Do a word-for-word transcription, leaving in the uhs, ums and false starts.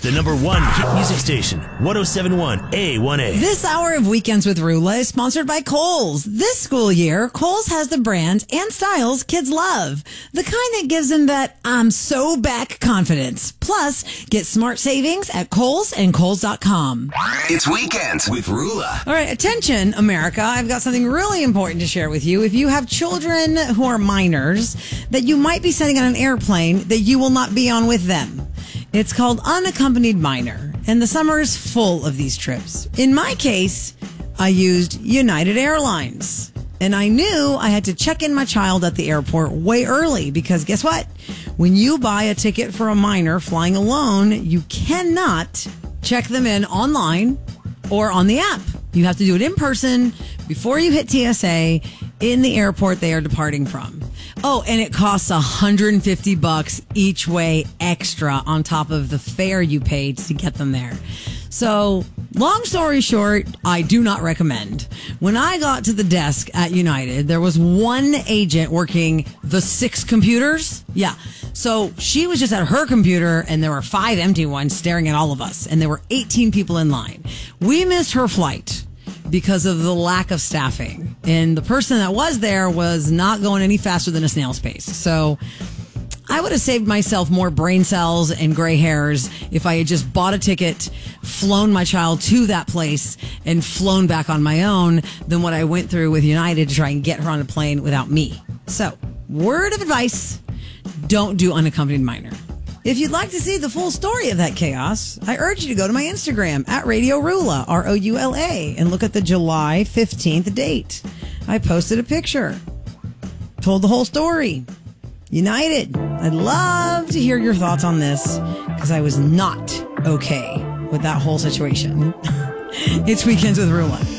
the number one hit music station, one oh seven point one A one A. This hour of Weekends with Rula is sponsored by Kohl's. This school year, Kohl's has the brands and styles kids love. The kind that gives them that I'm so back confidence. Plus, get smart savings at Kohl's and Kohl's dot com. It's Weekends with Rula. All right, attention, America. I've got something really important to share with you. If you have children who are minors that you might be sending on an airplane that you will not be on with them. It's called Unaccompanied Minor, and the summer is full of these trips. In my case, I used United Airlines, and I knew I had to check in my child at the airport way early because guess what? When you buy a ticket for a minor flying alone, you cannot check them in online or on the app. You have to do it in person before you hit T S A in the airport they are departing from. Oh, and it costs one hundred fifty bucks each way extra on top of the fare you paid to get them there. So, long story short, I do not recommend. When I got to the desk at United, there was one agent working the six computers. Yeah. So she was just at her computer and there were five empty ones staring at all of us. And there were eighteen people in line. We missed her flight because of the lack of staffing. And the person that was there was not going any faster than a snail's pace. So I would have saved myself more brain cells and gray hairs if I had just bought a ticket, flown my child to that place, and flown back on my own than what I went through with United to try and get her on a plane without me. So, word of advice, don't do unaccompanied minor. If you'd like to see the full story of that chaos, I urge you to go to my Instagram at Radio Rula, R O U L A, and look at the July fifteenth date. I posted a picture, told the whole story. United, I'd love to hear your thoughts on this because I was not okay with that whole situation. It's Weekends with Rula.